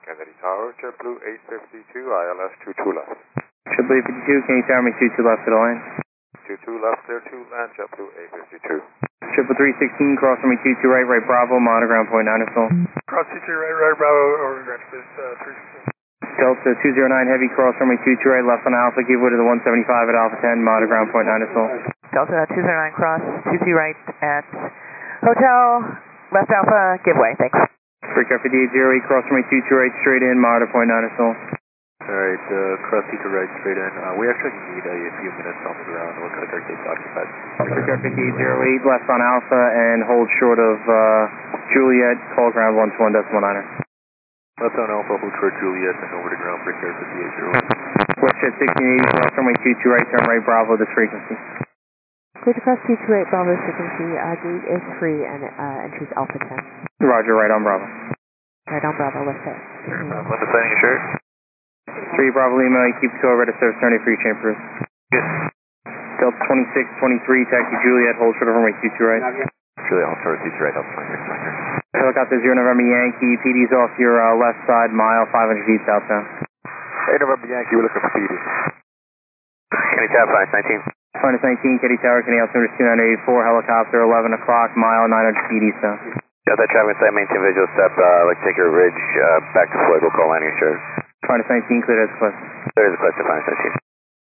Kennedy Tower, JetBlue 852, ILS 22 left. JetBlue 852, can you tower me 22 left to the line? 22 left, there 2 land, JetBlue 852. Triple 316, cross from me 22 right, right Bravo, monogram point 9 is full. Cross 22 right, right Bravo, over Greenwich, please, 316. Delta 209 heavy, cross from me 22 right, left on Alpha, give way to the 175 at Alpha 10, monogram point 9 is full. Delta 209 cross, 22 right at Hotel, left Alpha, give way, thanks. Breaker 5808, cross from me 22 right, straight in, monitor point 9 is full. Alright, cross 22 right, straight in. We actually need a few minutes on the ground. It looks like our gate's occupied. Breaker 5808, left on Alpha, and hold short of Juliet, call ground 121.9er. Left on Alpha, hold short Juliet, and over to ground, Breaker 5808. Westjet 1680, cross from me 22 right, turn right Bravo, this frequency. Clear to cross 228 Bravo frequency, gate is free and entries Alpha 10. Roger, right on Bravo. Right on Bravo, left it. When the signing is shirt? 3 Bravo Lima, keep the over to service 30 free chambers. Good. Delta 2623, taxi Juliet, hold short of runway 22 right. Juliet, hold short 22 right, Alpha 20. Helicopter 0 November Yankee, PD's off your left side, mile 500 feet southbound. 8 November Yankee, we're looking for PD. Kenny Tower, Finance 19. Finance 19, Kitty Tower, Kenny altimeter 2984, helicopter 11 o'clock, mile 900 feet east south. Got that traffic inside, maintain visual step, like take your ridge back to Floyd, we'll call landing assured. Finance 19, clear as a question. There is a question, Finance 19.